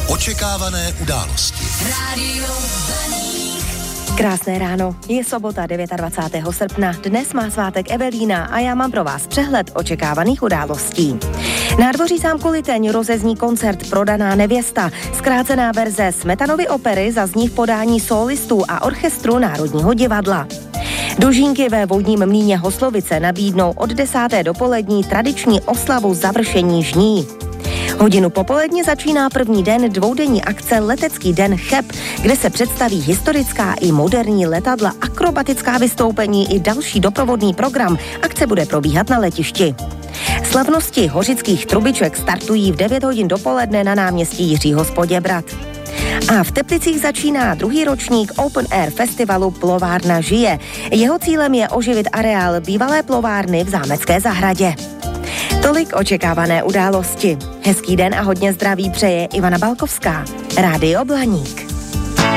Očekávané události. Rádio Krásné ráno, je sobota 29. srpna, dnes má svátek Evelína a já mám pro vás přehled očekávaných událostí. Nádvoří zámku Liteň rozezní koncert Prodaná nevěsta. Zkrácená verze Smetanovy opery zazní v podání solistů a orchestru Národního divadla. Dožínky ve vodním mlýně Hoslovice nabídnou od 10. dopolední tradiční oslavu završení žní. Hodinu popoledně začíná první den dvoudenní akce Letecký den Cheb, kde se představí historická i moderní letadla, akrobatická vystoupení i další doprovodný program. Akce bude probíhat na letišti. Slavnosti hořických trubiček startují v 9 hodin dopoledne na náměstí Jiřího z Poděbrad. A v Teplicích začíná druhý ročník Open Air festivalu Plovárna žije. Jeho cílem je oživit areál bývalé plovárny v Zámecké zahradě. Tolik očekávané události. Hezký den a hodně zdraví přeje Ivana Balkovská. Rádio Blaník.